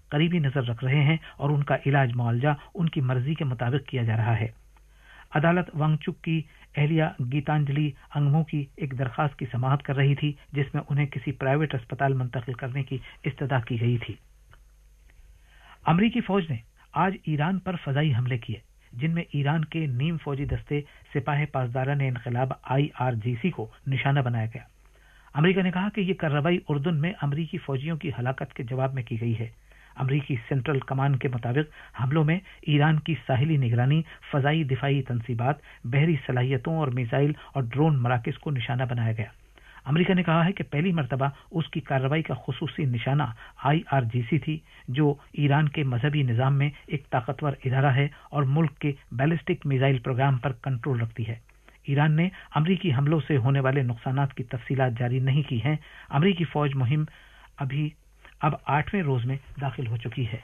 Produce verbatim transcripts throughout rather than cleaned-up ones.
قریبी नजर रख रहे हैं और उनका इलाज मुआवजा उनकी मर्जी के मुताबिक किया जा रहा है। अदालत वांगचुक की एहलिया गीतांजलि अंगमो की एक दरखास्त की समाअत कर रही थी जिसमें उन्हें किसी प्राइवेट अस्पताल मुंतकिल करने की इस्तदा की गई थी। अमरीकी फौज ने आज ईरान पर फजाई हमले किए जिनमें ईरान के नीम फौजी दस्ते सिपाही पासदारान इनकलाब आई आर जी सी को निशाना बनाया गया। अमेरिका ने कहा कि यह कार्रवाई उर्दुन में अमरीकी फौजियों की हलाकत के जवाब में की गई है। अमरीकी सेंट्रल कमान के मुताबिक हमलों में ईरान की साहिली निगरानी, फजाई दिफाई तंसीबात, बहरी सलाहियतों और मिसाइल और ड्रोन मराकज को निशाना बनाया गया। अमेरिका ने कहा है कि पहली मरतबा उसकी कार्रवाई का खुसूसी निशाना आई आर जी सी थी जो ईरान के मजहबी निज़ाम में एक ताकतवर इदारा है और मुल्क के बैलिस्टिक मिसाइल प्रोग्राम पर कंट्रोल रखती है। ईरान ने अमरीकी हमलों से होने वाले नुकसानात की तफसीलात जारी नहीं की हैं। अमरीकी फौज मुहिम अभी अब आठवें रोज में दाखिल हो चुकी है।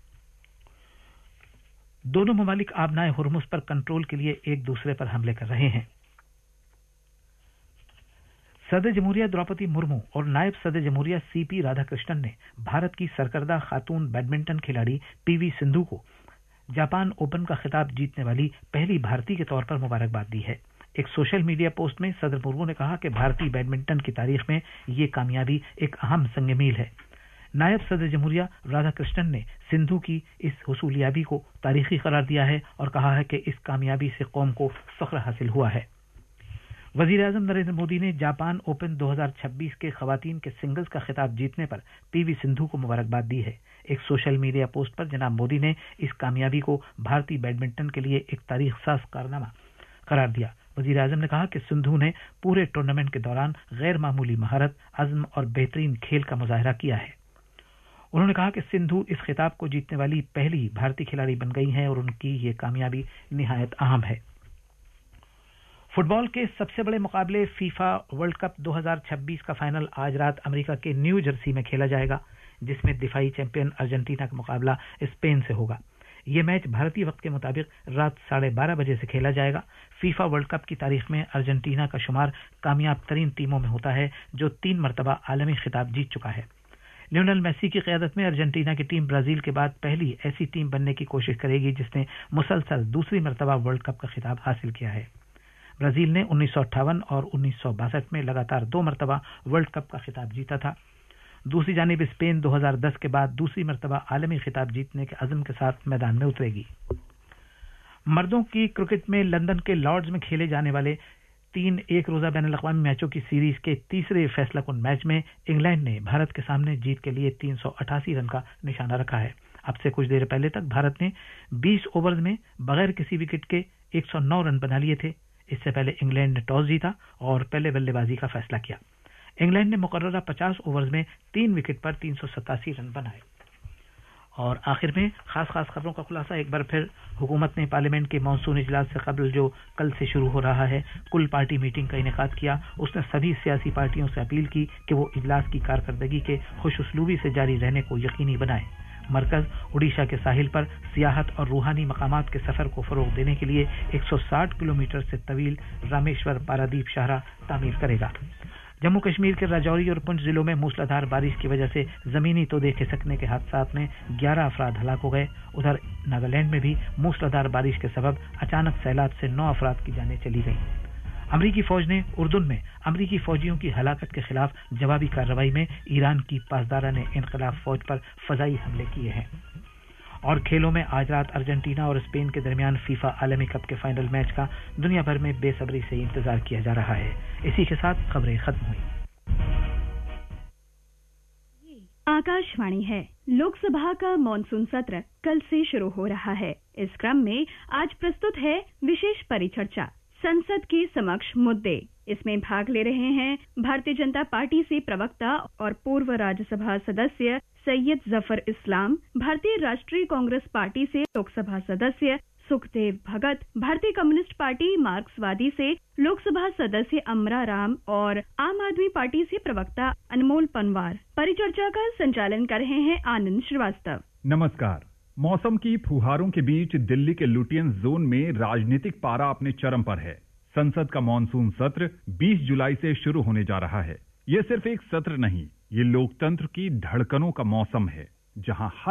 दोनों ममालिक आबनाए हुर्मुज पर कंट्रोल के लिए एक दूसरे पर हमले कर रहे हैं। सदर जमहूरिया द्रौपदी मुर्मू और नायब सदर जमहूरिया सी पी राधाकृष्णन ने भारत की सरकर्दा खातून बैडमिंटन खिलाड़ी पीवी सिंधु को जापान ओपन का खिताब जीतने वाली पहली भारतीय के तौर पर मुबारकबाद दी है। एक सोशल मीडिया पोस्ट में सदर मुर्मू ने कहा कि भारतीय बैडमिंटन की तारीख में यह कामयाबी एक अहम संग मील है। नायब सदर जमहूरिया राधाकृष्णन ने सिंधु की इस हुसूलियाबी को तारीखी करार दिया है और कहा है कि इस कामयाबी से कौम को फख्र हासिल हुआ है। वजीर आजम नरेंद्र मोदी ने जापान ओपन दो हज़ार छब्बीस के खवातीन के सिंगल्स का खिताब जीतने पर पीवी सिंधु को मुबारकबाद दी है। एक सोशल मीडिया पोस्ट पर जनाब मोदी ने इस कामयाबी को भारतीय बैडमिंटन के लिए एक तारीख साज कारनामा करार दिया। वजीर आजम ने कहा कि सिंधु ने पूरे टूर्नामेंट के दौरान गैर मामूली महारत, अज़्म और बेहतरीन खेल का मुजाहरा किया है। उन्होंने कहा कि सिंधु इस खिताब को जीतने वाली पहली भारतीय खिलाड़ी बन गई हैं और उनकी ये कामयाबी निहायत अहम है। फुटबॉल के सबसे बड़े मुकाबले फीफा वर्ल्ड कप दो हज़ार छब्बीस का फाइनल आज रात अमेरिका के न्यू जर्सी में खेला जाएगा जिसमें दिफाई चैंपियन अर्जेंटीना का मुकाबला स्पेन से होगा। यह मैच भारतीय वक्त के मुताबिक रात साढ़े बारह बजे से खेला जाएगा। फीफा वर्ल्ड कप की तारीख में अर्जेंटीना का शुमार कामयाब तरीन टीमों में होता है जो तीन मरतबा आलमी खिताब जीत चुका है। लियोनेल मेसी की क़यादत में अर्जेंटीना की टीम ब्राजील के बाद पहली ऐसी टीम बनने की कोशिश करेगी जिसने मुसलसल दूसरी मरतबा वर्ल्ड कप का खिताब हासिल किया है। ब्राजील ने उन्नीस सौ अट्ठावन और उन्नीस सौ बासठ में लगातार दो मरतबा वर्ल्ड कप का खिताब जीता था। दूसरी जानिब स्पेन दो हज़ार दस के बाद दूसरी मरतबा आलमी खिताब जीतने के अज़्म के साथ मैदान में उतरेगी। मर्दों की क्रिकेट में लंदन के लॉर्ड्स में खेले जाने वाले तीन एक रोजा बैन अल-अक़वामी मैचों की सीरीज के तीसरे फैसलाकुन मैच में इंग्लैंड ने भारत के सामने जीत के लिए तीन सौ अठासी रन का निशाना रखा है। अब से कुछ देर पहले तक भारत ने बीस ओवर में बगैर किसी विकेट के एक सौ नौ रन बना लिए थे। इससे पहले इंग्लैंड ने टॉस जीता और पहले बल्लेबाजी का फैसला किया। इंग्लैंड ने मुकर्ररा पचास ओवर्स में तीन विकेट पर तीन सौ सतासी रन बनाए। और आखिर में खास खास खबरों का खुलासा एक बार फिर, हुकूमत ने पार्लियामेंट के मानसून इजलास से कबल जो कल से शुरू हो रहा है कुल पार्टी मीटिंग का इनेकाद किया। उसने सभी सियासी पार्टियों से अपील की कि वो इजलास की कारकर्दगी के खुशउस्लूबी से जारी रहने को यकीनी बनाए। मरकज उड़ीसा के साहिल पर सियाहत और रूहानी मकामात के सफर को फरोग देने के लिए एक सौ साठ किलोमीटर से तवील रामेश्वर पारादीप शाहरा तामीर करेगा। जम्मू कश्मीर के राजौरी और पुंछ जिलों में मूसलाधार बारिश की वजह से जमीनी तोदे खिसकने के हादसात में ग्यारह अफराद हलाक हो गए। उधर नागालैंड में भी मूसलाधार बारिश के सबब अचानक सैलाब से नौ अफराद की जानें चली गईं। अमरीकी फौज ने उर्दुन में अमरीकी फौजियों की हलाकत के खिलाफ जवाबी कार्रवाई में ईरान की पासदारान इनकलाब फौज पर फजाई हमले किए हैं। और खेलों में आज रात अर्जेंटीना और स्पेन के दरमियान फीफा आलमी कप के फाइनल मैच का दुनिया भर में बेसब्री से इंतजार किया जा रहा है। इसी के साथ खबरें खत्म हुई। आकाशवाणी है। लोकसभा का मॉनसून सत्र कल से शुरू हो रहा है। इस क्रम में आज प्रस्तुत है विशेष परिचर्चा, संसद के समक्ष मुद्दे। इसमें भाग ले रहे हैं भारतीय जनता पार्टी से प्रवक्ता और पूर्व राज्यसभा सदस्य सैयद जफर इस्लाम, भारतीय राष्ट्रीय कांग्रेस पार्टी से लोकसभा सदस्य सुखदेव भगत, भारतीय कम्युनिस्ट पार्टी मार्क्सवादी से लोकसभा सदस्य अमरा राम और आम आदमी पार्टी से प्रवक्ता अनमोल पनवार। परिचर्चा का संचालन कर रहे हैं आनंद श्रीवास्तव। नमस्कार। मौसम की फुहारों के बीच दिल्ली के लुटियन जोन में राजनीतिक पारा अपने चरम पर है। संसद का मॉनसून सत्र बीस जुलाई से शुरू होने जा रहा है। यह सिर्फ एक सत्र नहीं, ये लोकतंत्र की धड़कनों का मौसम है, जहां हर